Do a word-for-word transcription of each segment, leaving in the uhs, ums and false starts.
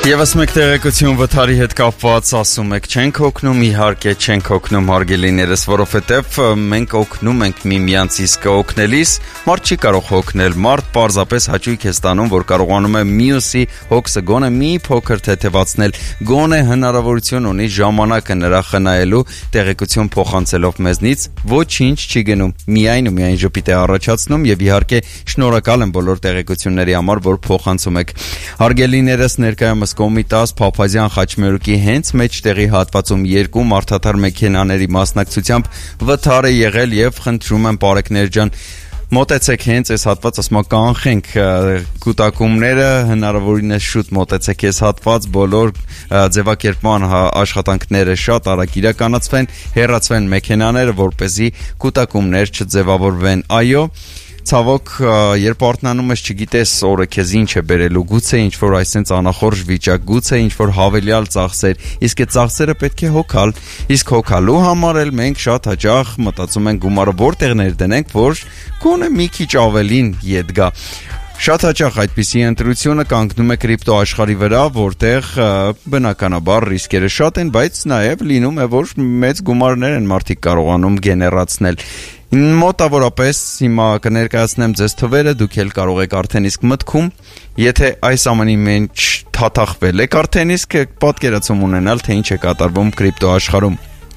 Եվս մեկ տեղեկություն վթարի հետ կապված ասում եք չենք օգնում, իհարկե չենք օգնում հարգելիներս, որովհետև մենք օգնում ենք միմյանց, իսկ օգնելիս մարդ չի կարող օգնել, մարդ պարզապես հաճույք է ստանում, որ կարողանում է մյուսի հոգսը գոնե մի փոքր թեթևացնել, գոնե հնարավորություն ունի ժամանակը նրա խնայելու, տեղեկություն փոխանցելով մեզնից, ոչինչ չի գնում, միայն ու միայն ժպիտ է առաջացնում եւ իհարկե շնորհակալ եմ բոլոր տեղեկությունների համար, որ փոխանցում եք։ Հարգելիներս, ներկայումս Կոմիտաս Փափազյան խաչմերուկի հենց մեջտեղի հատվածում երկու մարդատար մեքենաների մասնակցությամբ վթար է եղել եւ խնդրում եմ բարեկներ ջան մոտեցեք հենց այս հատված, ասում եք կանխենք կուտակումները, հնարավորինս շուտ մոտեցեք այս հատված, բոլոր ձևակերպման աշխատանքները շատ արագ իրականացվեն, հեռացվեն մեքենաները, որպեսզի կուտակումներ չձևավորվեն։ Այո, ցավոք, երբ արթնանում ես չգիտես օրը քեզ ինչ է բերելու, գուցե ինչ-որ այսենց անախորժ վիճակ, գուցե ինչ-որ հավելյալ ծախսեր, իսկ այդ ծախսերը պետք է հոգալ, իսկ հոգալու համար էլ մենք շատ հաճախ մտածում ենք գումարը որտեղ ներդնենք, որ գոնե մի քիչ ավելին ետ գա։ Շատ հաճախ այդպիսի ընտրությունը կանգնում է կրիպտո աշխարհի վրա, որտեղ բնականաբար ռիսկերը շատ են, բայց նաև լինում է, որ մեծ գումարներ են մարդիկ կարողանում գեներացնել։ Մոտավորապես հիմա կներկայացնեմ ձեզ թվերը, դուք էլ կարող եք արդեն իսկ մտքում, եթե այս ամենի մեջ թաթախվել եք արդեն իսկ պատկերացում ունենալ, թե ինչ է կատարվում կրիպտո աշխարհում։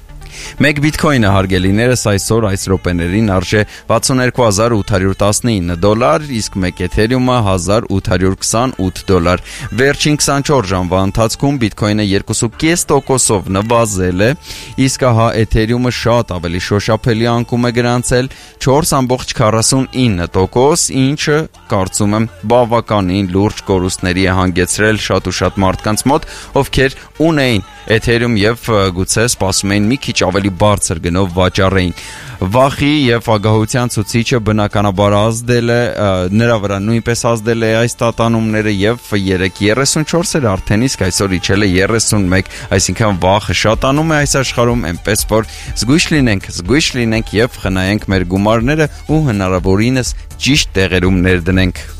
Մեկ բիտքոինը հարգելիներս այսօր այս րոպեներին արժե վաթսունեքու հազար ութ հարյուր տասնինը դոլար, իսկ մեկ էթերիումը հազար ութ հարյուր քսանութ դոլար։ Վերջին քսանչորս ժամվա ընթացքում բիտքոինը երկու կόμμα պենջ տոկոսով նվազել է, իսկ ահա էթերիումը շատ ավելի շոշափելի անկում է գրանցել չորս կόμma քառասունինը տոկոս, ինչը կարծում եմ բավականին լուրջ կորուստների է հանգեցրել շատ ու շատ մարդկանց մոտ, ովքեր ունեին Ethereum եւ գուցե սպասում էին մի քիչ ավելի բարձր գնով վաճառեին։ Վախի եւ ագահության ցուցիչը բնականաբար ազդել է, նրա վրա նույնպես ազդել է այս տատանումները եւ երեք երեսունչորս էր արդեն իսկ այսօր իջել է երեսունմեկ, այսինքն վախը շատանում է այս աշխարհում, այնպես որ զգույշ լինենք, զգույշ լինենք եւ խնայենք մեր գումարները ու հնարավորինս ճիշտ տեղերում ներդնենք։